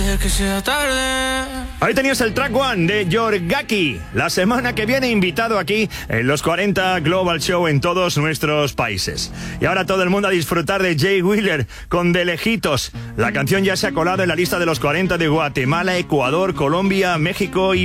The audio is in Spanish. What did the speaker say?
de que sea tarde. Ahí tenías el track one de Yorgaki. La semana que viene invitado aquí en los 40 Global Show en todos nuestros países. Y ahora todo el mundo a disfrutar de Jay Wheeler con De Lejitos. La canción ya se ha colado en la lista de los 40 de Guatemala, Ecuador, Colombia, México y